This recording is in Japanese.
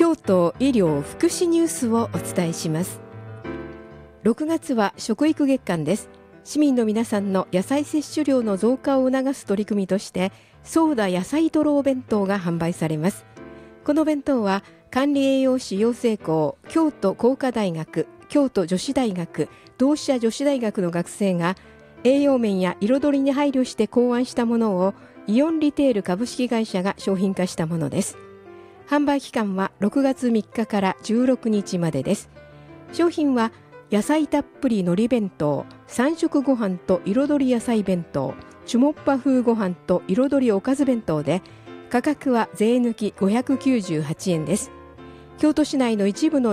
京都医療福祉ニュースをお伝えします。6月は食育月間です。市民の皆さんの野菜摂取量の増加を促す取り組みとして、ソーダ野菜トロー弁当が販売されます。この弁当は管理栄養士養成校、京都工科大学、京都女子大学、同志社女子大学の学生が栄養面や彩りに配慮して考案したものをイオンリテール株式会社が商品化したものです。販売期間は6月3日から16日までです。商品は野菜たっぷり海苔弁当、三色ご飯と彩り野菜弁当、チュモッパ風ご飯と彩りおかず弁当で、価格は税抜き598円です。京都市内の一部の